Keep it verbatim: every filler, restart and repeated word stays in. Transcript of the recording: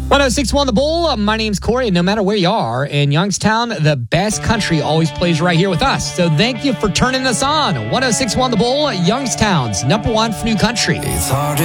one oh six point one The Bull. My name's Corey, and no matter where you are in Youngstown, the best country always plays right here with us. So thank you for turning us on. one oh six point one The Bull, Youngstown's number one for new country. It's hard to